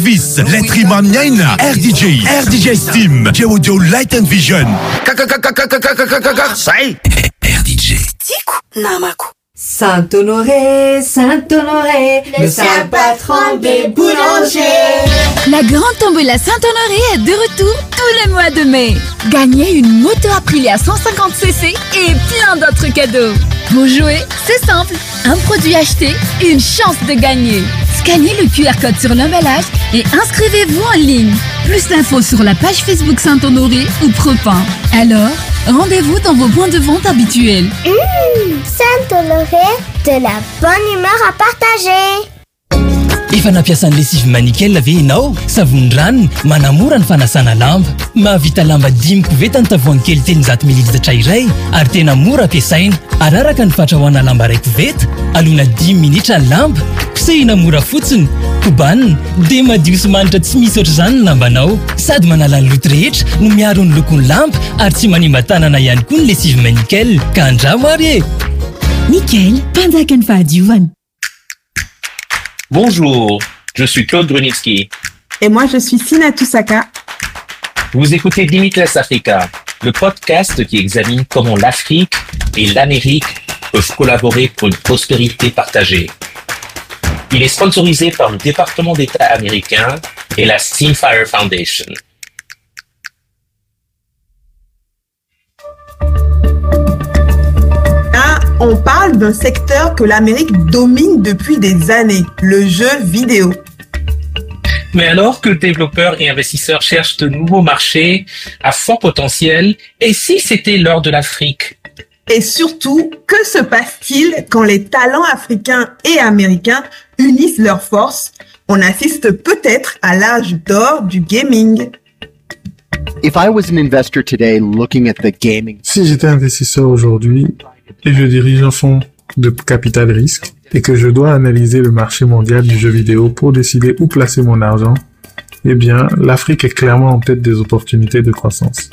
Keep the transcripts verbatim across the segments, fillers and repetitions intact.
Vis, Letriman Nyaina, R D J, R D J Steam, J-Audio Light and Vision. Sai? R D J. Tico, Namako. Saint-Honoré, Saint-Honoré, le saint patron des boulangers. La grande tombola Saint-Honoré est de retour tout le mois de mai. Gagnez une moto Aprilia cent cinquante centimètres et plein d'autres cadeaux. Pour jouer, c'est simple. Un produit acheté, une chance de gagner. Scannez le Q R code sur l'emballage et inscrivez-vous en ligne. Plus d'infos sur la page Facebook Saint-Honoré ou Propin. Alors, rendez-vous dans vos points de vente habituels. Mmh, Saint-Honoré, de la bonne humeur à partager. Efa nampiasan'ny lessive manickel ve ianao? Savony rano manamora ny fanasana lamba. Mahavita lamba dimy koveta ny tavoahangy kely telonjato mililitra iray ary tena mora ampiasaina. Araraka ny fatrahoana lamba iray koveta, alona dimy minitra ny lamba, kosehina mora fotsiny, kobanina dia madio sy manitra tsy misy ohatr'izany ny lambanao. Sady manala ny loto rehetra no miaro ny lokon'ny lamba ary tsy manimba tanana ihany koa ny lessive manickel. Ka andramo ary e! Nickel, panjaka ny fahadiovana. Bonjour, je suis Claude Grunitzky. Et moi, je suis Sina Toussaka. Vous écoutez Limitless Africa, le podcast qui examine comment l'Afrique et l'Amérique peuvent collaborer pour une prospérité partagée. Il est sponsorisé par le département d'État américain et la Steamfire Foundation. On parle d'un secteur que l'Amérique domine depuis des années, le jeu vidéo. Mais alors que développeurs et investisseurs cherchent de nouveaux marchés à fort potentiel, et si c'était l'heure de l'Afrique? Et surtout, que se passe-t-il quand les talents africains et américains unissent leurs forces? On assiste peut-être à l'âge d'or du gaming. If I was an investor today looking at the gaming... Si j'étais investisseur aujourd'hui et je dirige un fonds de capital risque et que je dois analyser le marché mondial du jeu vidéo pour décider où placer mon argent, eh bien, l'Afrique est clairement en tête des opportunités de croissance.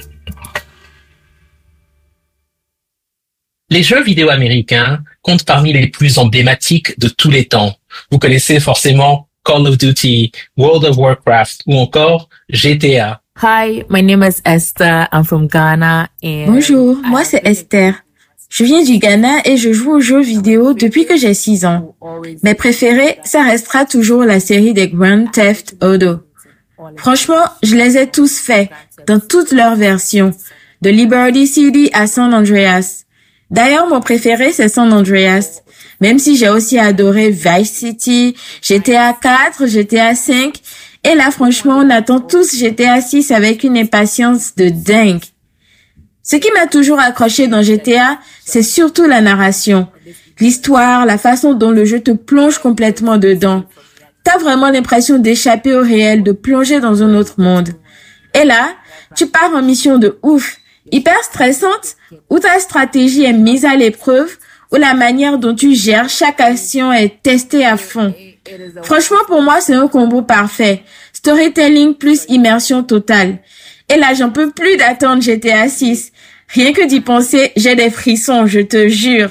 Les jeux vidéo américains comptent parmi les plus emblématiques de tous les temps. Vous connaissez forcément Call of Duty, World of Warcraft ou encore G T A. Hi, my name is Esther. I'm from Ghana. And Bonjour, moi c'est Esther. Je viens du Ghana et je joue aux jeux vidéo depuis que j'ai six ans. Mes préférés, ça restera toujours la série des Grand Theft Auto. Franchement, je les ai tous faits, dans toutes leurs versions, de Liberty City à San Andreas. D'ailleurs, mon préféré, c'est San Andreas. Même si j'ai aussi adoré Vice City, G T A quatre, G T A cinq, et là, franchement, on attend tous G T A six avec une impatience de dingue. Ce qui m'a toujours accroché dans G T A, c'est surtout la narration. L'histoire, la façon dont le jeu te plonge complètement dedans. T'as vraiment l'impression d'échapper au réel, de plonger dans un autre monde. Et là, tu pars en mission de ouf, hyper stressante, où ta stratégie est mise à l'épreuve, où la manière dont tu gères chaque action est testée à fond. Franchement, pour moi, c'est un combo parfait. Storytelling plus immersion totale. Et là, j'en peux plus d'attendre G T A six. Rien que d'y penser, j'ai des frissons, je te jure.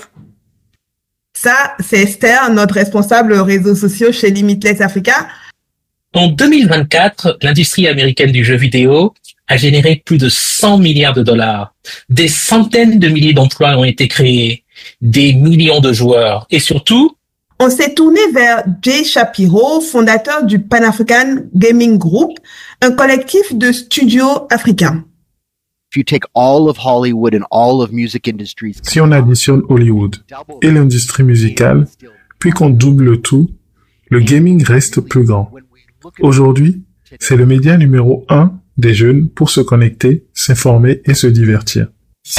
Ça, c'est Esther, notre responsable réseaux sociaux chez Limitless Africa. En deux mille vingt-quatre, l'industrie américaine du jeu vidéo a généré plus de cent milliards de dollars. Des centaines de milliers d'emplois ont été créés, des millions de joueurs. Et surtout, on s'est tourné vers Jay Shapiro, fondateur du Pan-African Gaming Group, un collectif de studios africains. If you take all of Hollywood and all of music industries... Si on additionne Hollywood et l'industrie musicale, puis qu'on double le tout, le gaming reste plus grand. Aujourd'hui, c'est le média numéro un des jeunes pour se connecter, s'informer et se divertir.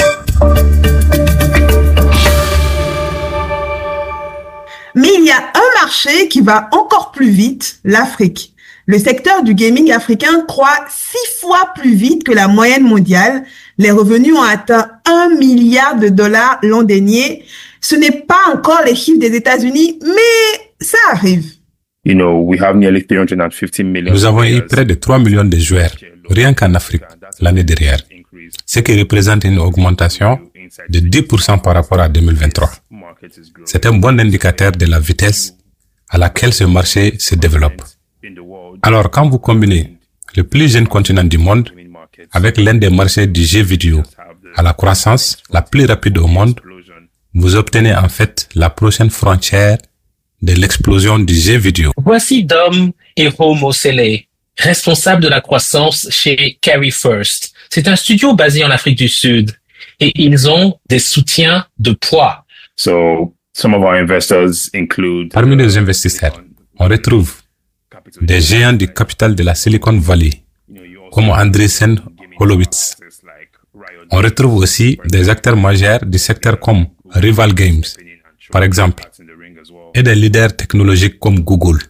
Mais il y a un marché qui va encore plus vite, l'Afrique. Le secteur du gaming africain croît six fois plus vite que la moyenne mondiale. Les revenus ont atteint un milliard de dollars l'an dernier. Ce n'est pas encore les chiffres des États-Unis, mais ça arrive. You know, we have nearly three hundred fifty million. Nous avons eu près de trois millions de joueurs, rien qu'en Afrique, l'année dernière, ce qui représente une augmentation de dix pour cent par rapport à deux mille vingt-trois. C'est un bon indicateur de la vitesse à laquelle ce marché se développe. Alors, quand vous combinez le plus jeune continent du monde avec l'un des marchés du jeu vidéo à la croissance la plus rapide au monde, vous obtenez en fait la prochaine frontière de l'explosion du jeu vidéo. Voici Dom et Homo Sele, responsables de la croissance chez Carry First. C'est un studio basé en Afrique du Sud et ils ont des soutiens de poids. So, some of our investors include... Parmi les investisseurs, on retrouve des géants du capital de la Silicon Valley, comme Andreessen Horowitz. On retrouve aussi des acteurs majeurs du secteur comme Rival Games, par exemple, et des leaders technologiques comme Google.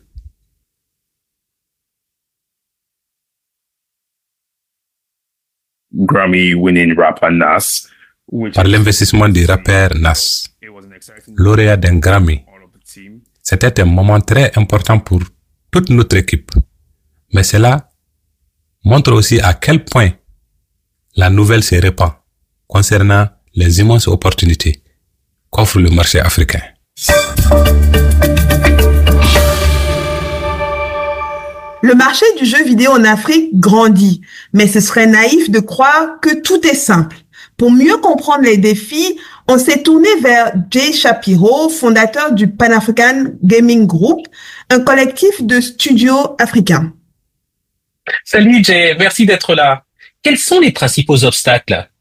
Grammy-winning rapper Nas. Par l'investissement du rappeur Nas, lauréat d'un Grammy. C'était un moment très important pour toute notre équipe. Mais cela montre aussi à quel point la nouvelle se répand concernant les immenses opportunités qu'offre le marché africain. Le marché du jeu vidéo en Afrique grandit, mais ce serait naïf de croire que tout est simple. Pour mieux comprendre les défis, on s'est tourné vers Jay Shapiro, fondateur du Pan African Gaming Group, un collectif de studios africains. Salut Jay, merci d'être là. Quels sont les principaux obstacles?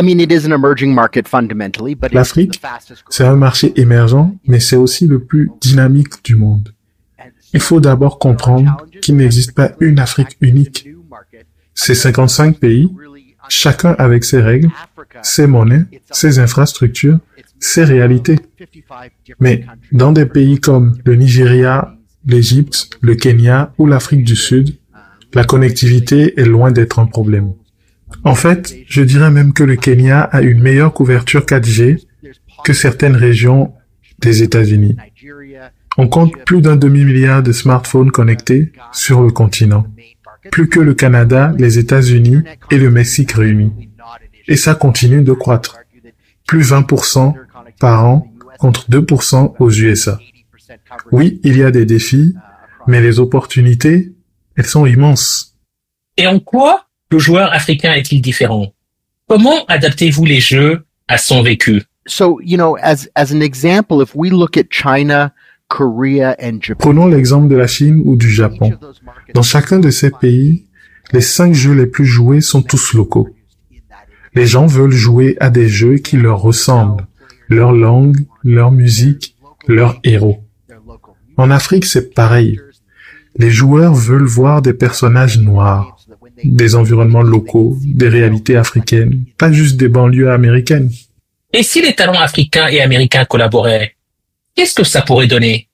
L'Afrique, c'est un marché émergent, mais c'est aussi le plus dynamique du monde. Il faut d'abord comprendre qu'il n'existe pas une Afrique unique. C'est cinquante-cinq pays, chacun avec ses règles, ses monnaies, ses infrastructures, ses réalités. Mais dans des pays comme le Nigeria, l'Égypte, le Kenya ou l'Afrique du Sud, la connectivité est loin d'être un problème. En fait, je dirais même que le Kenya a une meilleure couverture quatre G que certaines régions des États-Unis. On compte plus d'un demi-milliard de smartphones connectés sur le continent, plus que le Canada, les États-Unis et le Mexique réunis. Et ça continue de croître, plus vingt pour cent par an contre deux pour cent aux U S A. Oui, il y a des défis, mais les opportunités, elles sont immenses. Et en quoi le joueur africain est-il différent? Comment adaptez-vous les jeux à son vécu? So, you know, as as an example, if we look at China, Korea and Japan. Prenons l'exemple de la Chine ou du Japon. Dans chacun de ces pays, les cinq jeux les plus joués sont tous locaux. Les gens veulent jouer à des jeux qui leur ressemblent, leur langue, leur musique, leurs héros. En Afrique, c'est pareil. Les joueurs veulent voir des personnages noirs, des environnements locaux, des réalités africaines, pas juste des banlieues américaines. Et si les talents africains et américains collaboraient, qu'est-ce que ça pourrait donner?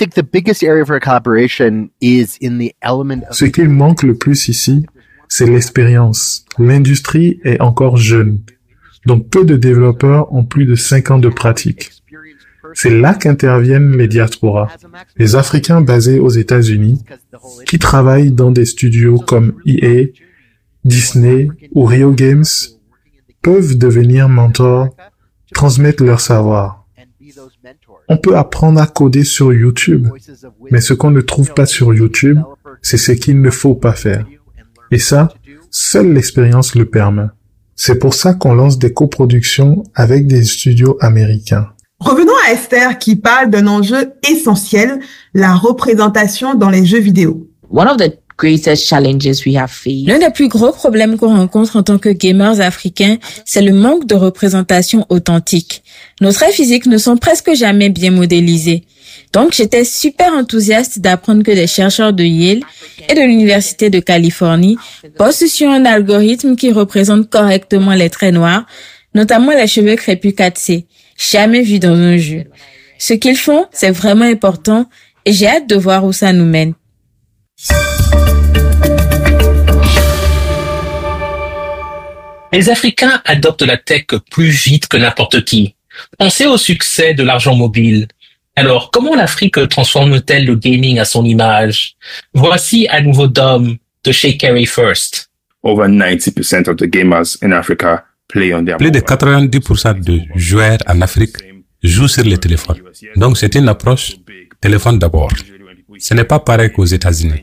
Ce qu'il manque le plus ici, c'est l'expérience. L'industrie est encore jeune, donc peu de développeurs ont plus de cinq ans de pratique. C'est là qu'interviennent les diasporas, les Africains basés aux États-Unis, qui travaillent dans des studios comme E A, Disney ou Rio Games, peuvent devenir mentors, transmettre leur savoir. On peut apprendre à coder sur YouTube, mais ce qu'on ne trouve pas sur YouTube, c'est ce qu'il ne faut pas faire. Et ça, seule l'expérience le permet. C'est pour ça qu'on lance des coproductions avec des studios américains. Revenons à Esther qui parle d'un enjeu essentiel, la représentation dans les jeux vidéo. One of the greatest challenges we have faced. L'un des plus gros problèmes qu'on rencontre en tant que gamers africains, c'est le manque de représentation authentique. Nos traits physiques ne sont presque jamais bien modélisés. Donc, j'étais super enthousiaste d'apprendre que des chercheurs de Yale et de l'Université de Californie bossent sur un algorithme qui représente correctement les traits noirs, notamment les cheveux crépus quatre C, jamais vus dans un jeu. Ce qu'ils font, c'est vraiment important et j'ai hâte de voir où ça nous mène. Les Africains adoptent la tech plus vite que n'importe qui. Pensez au succès de l'argent mobile. Alors, comment l'Afrique transforme-t-elle le gaming à son image? Voici à nouveau Dom de chez Carry First. Over ninety percent of the gamers in Africa play on their Plus de quatre-vingt-dix pour cent de joueurs en Afrique jouent sur les téléphones. Donc, c'est une approche téléphone d'abord. Ce n'est pas pareil qu'aux États-Unis.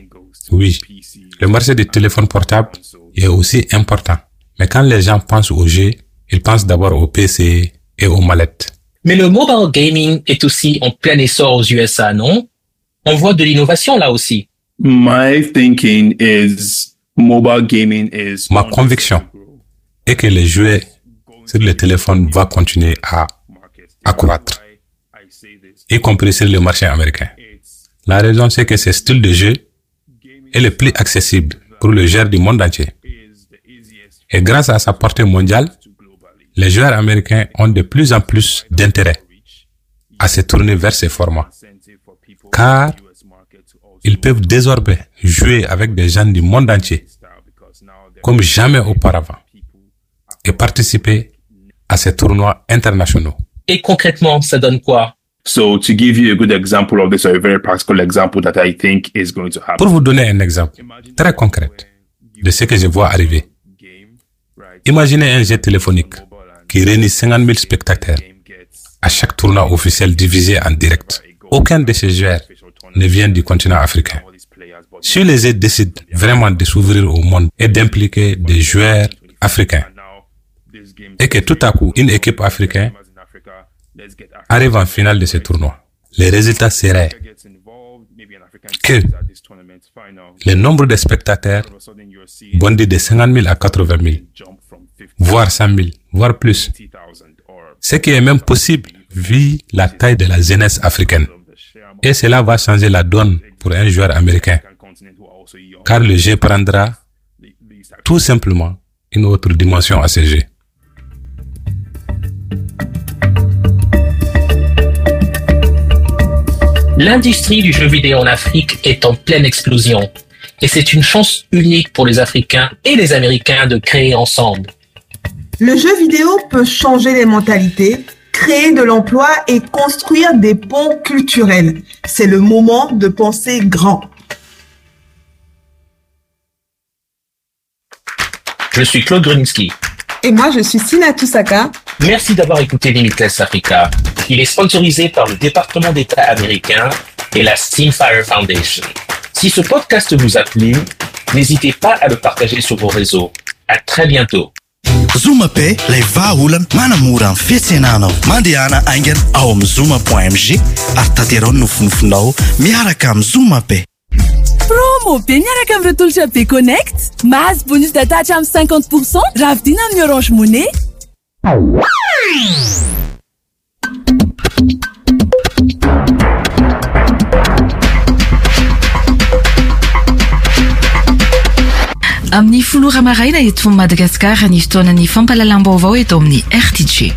Oui, le marché des téléphones portables est aussi important. Mais quand les gens pensent au jeu, ils pensent d'abord au P C et aux mallettes. Mais le mobile gaming est aussi en plein essor aux U S A, non? On voit de l'innovation là aussi. My thinking is mobile gaming is. Ma conviction est que les jeux sur le téléphone vont continuer à accroître, y compris sur le marché américain. La raison, c'est que ce style de jeu est le plus accessible pour les joueurs du monde entier. Et grâce à sa portée mondiale, les joueurs américains ont de plus en plus d'intérêt à se tourner vers ces formats, car ils peuvent désormais jouer avec des gens du monde entier, comme jamais auparavant, et participer à ces tournois internationaux. Et concrètement, ça donne quoi? So, to give you a good example of this, or a very practical example that I think is going to happen. Pour vous donner un exemple très concret de ce que je vois arriver, imaginez un jeu téléphonique qui réunit cinquante mille spectateurs à chaque tournoi officiel divisé en direct. Aucun de ces joueurs ne vient du continent africain. Si les jeux décident vraiment de s'ouvrir au monde et d'impliquer des joueurs africains, et que tout à coup une équipe africaine arrive en finale de ce tournoi, les résultats seraient que le nombre de spectateurs bondit de cinquante mille à quatre-vingt mille, voire cent mille, voire plus. Ce qui est même possible vu la taille de la jeunesse africaine. Et cela va changer la donne pour un joueur américain, car le jeu prendra tout simplement une autre dimension à ce jeu. L'industrie du jeu vidéo en Afrique est en pleine explosion. Et c'est une chance unique pour les Africains et les Américains de créer ensemble. Le jeu vidéo peut changer les mentalités, créer de l'emploi et construire des ponts culturels. C'est le moment de penser grand. Je suis Claude Grunski. Et moi, je suis Sina Toussaka. Merci d'avoir écouté Limitless Africa. Il est sponsorisé par le département d'État américain et la Steamfire Foundation. Si ce podcast vous a plu, n'hésitez pas à le partager sur vos réseaux. À très bientôt. Zumape lay vahaolana manamora ny fiantsenanao mandehana aingana ao amin'ny zuma point m g ary tanterao ny nofinofinaao miaraka amin'ny Zumape. Promo be miaraka amin'ny tolotra be Connect. Mahazo bonus data hatramin'ny cinquante pour cent raha vidina amin'ny Orange Money. Amin'ny folora maraina eto Madagasikara ny fotoanan'ny fampalalam-baovao eto amin'ny R T G.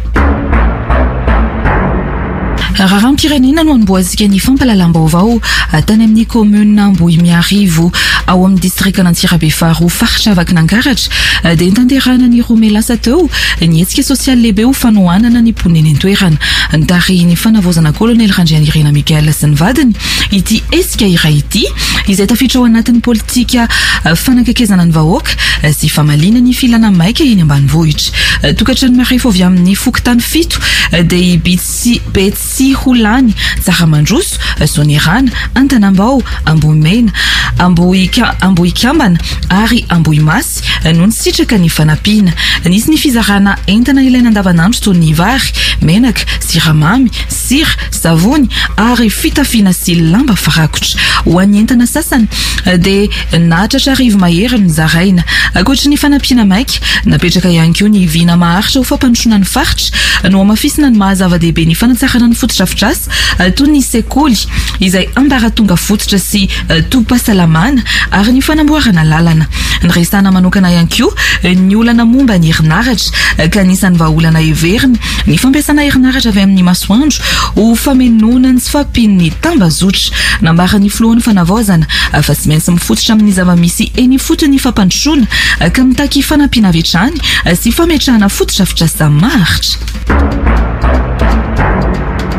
Raharam-pirenena no anboazika ny fampalalam-baovao tany amin'ny commune Ambohimiarivo ao amin'ny district Antsirabe faharoa faritra Vakinankaratra dia nitanterahana ny roa may lasa teo ny hetsika sosialy lehibe ho fanohanana ny poneny an-toerana nitarihiny fanavozana kolonely Randrianirina Mikael sy ny vadiny ity hetsika iray ity izay tafiditra ao anatin'ny politika fanankakezana ny vahoaka sy famalina ny filana maika eny ambanivohitra. Tokatrano marefo avy amin'ny fokotany fito dia Betsy Betsy Holany, Saramandroso, Sonerana, Antanambao, Ambohimena, Ambohikambana ary Ambohimasy no nisitraka ny fanampiana. Nisy ny fizarana entana ilaina andavanandro toy ny vary, menaka, siramamy, sira, savony ary fitafiana sy lamba farakotra. Ho an'ny entana sasany dia nahatratra arivo mahery ny zaraina. Ankoatra ny fanampiana maika, napetraka ihany koa ny vina maharitra ho fampandrosoana ny faritra no amafisina ny mahazava-dehibe ny fanatsarana ny fototra-afotrasy toy ny sekoly izay ambaratonga fototra sy tobim-pahasalamana ary ny fanamboarana lalana. Nyresana manokana ihany koa ny olana momba ny herinaratra ka anisan'ny vahaolana heverina ny fampiasana herinaratra avy amin'ny masoandro ho famenonany sy fampian'ny tambazotra. Nambarany filohan'ny fanavaozana fa tsy maintsy mifototra amin'ny zava-misy eny fotony fampandrosoana ka mitaky fanampiana avy hatrany sy fametrahana fototra-afotrasy maharitra.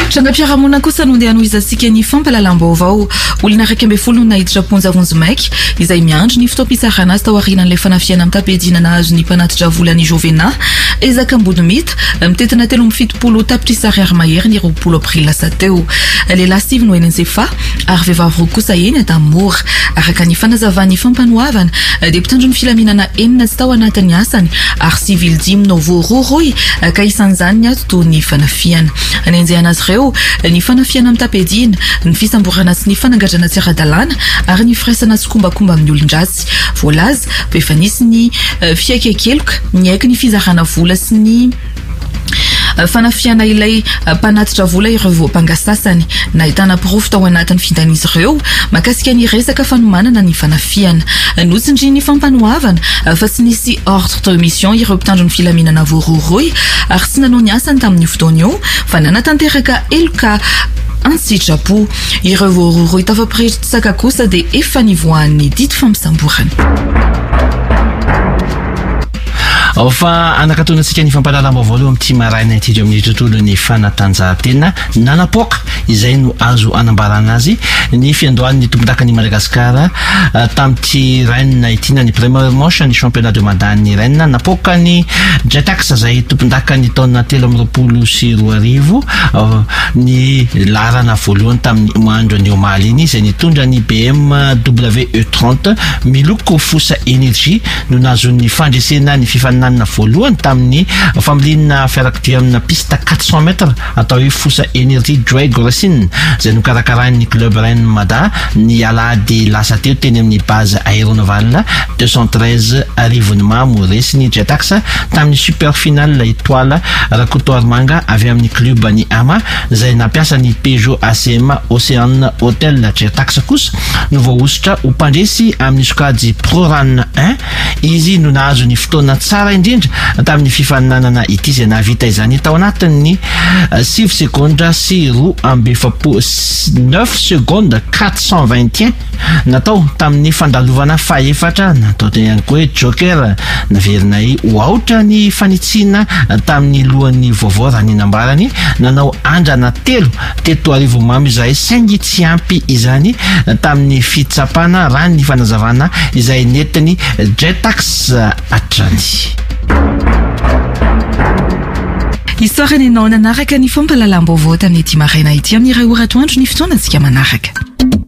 Trangam-piarahamonina kosa no andeha anohizantsika ny fampahalalam-baovao. Olona iraika amby folo no nahiditra ponja vonjimaiky izay miandry ny fotoam-pitsarana azy tao aorianan'ilay fanafiana amin'ny tapedina nahazo ny mpanatitra vola ny Jovena ezaka ambodimita mitetina telo amby fitopolo tapitrisa ariary mahery ny roapolo aprily lasa teo. Lehilahy sivy no enenjefa ary vehivavy roa kosa eny Adamora. Araka ny fanazavany fampanoavana dia mpitandro ny filaminana enina tsy tao anatin'ny asany ary sivily dimy no voaroroy ka isan'izany ny ato toy ny fanafiana. Anenjehana azy ireo ny fanafiana amin'ny tapedina, ny fisamborana sy ny fanangadrana tsy ara-dalàna ary ny firaisana sy kombakomba amin'ny olon-dratsy. Voalaza efa nisy ny fiaikekeloka ny aiky ny fizarana vola sy ny fanafiana ilay mpanatitra vola ireo voampangasasany. Nahitana pirofo tao anatin'ny findan'izy ireo makasika ny resaka fanomanana ny fanafiana. Notsindry ny fampanoavana fa tsy nisy ordre de mission ireo mpitandro ny filaminana voaroroy ary tsy nanao ny asany tamin'ny fotoana io fa nanatanteraka eloka antsitrapo. Ireo voaroroy tafapiretsaka kosa dia efa nivoahan'ny dito fampisamborana. Fa anakatonatsika ny fampahalalam-baovao aloha amin'ity maraina ity amin'ny tontolon'ny fanatanjahantena nanapoaka izay no azo anambarana azy ny fiandohan'ny tompon-dakan'i Madagasikara tamin'ity Rennes ity na ny première manche ny championnat de Madany Rennes napoaka ny Jetax izay tompon-dakan'ny taona telo amby roapolo sy roa arivo ny larana voalohany tamin'ny moandro ny omaly iny izay nitondra ny B M W E trente miloko fosa énergie no nazon'ny fandresena ny fifanana voalohany tamin'ny familiana fiarakodia amina piste quatre cents mètres atao hoe fosa énergie Joy Grossin izay no karakaran'ny club Rennes Mada ny alady lasa teo teny amin'ny base aéronaval deux cent treize arivony Mamoresy ny Jetax tamin'ny super finale la étoile Rakoto Manga avy amin'ny club ny Ama izay nampiasa ny Peugeot A C M Océan Hotel Jetax kosa no voahositra ho mpandresy amin'ny sokajy ProRun un izy no nahazo ny fotoana tsara indrindra tamin'ny fifaninanana ity izay nahavita izany tao anatin'ny sivy sekondra sy roa amby efapolo neuf secondes quatre cent vingt et un natao tamin'ny fandalovana faefatra natao ihany koa hoe joker naverina ho aotra ny fanitsina tamin'ny lohan'ny vaovao raha ny nambarany nanao andrana telo teto arivo mamy izay saingy tsy ampy izany tamin'ny fitsapana raha ny fanazavana izay netiny Jetax atrany. Histoire nenao nanaraka ny fampahalalam-baovao tamin'ity maraina ity amin'ny iray ora atoandro ny fotoana antsika manaraka.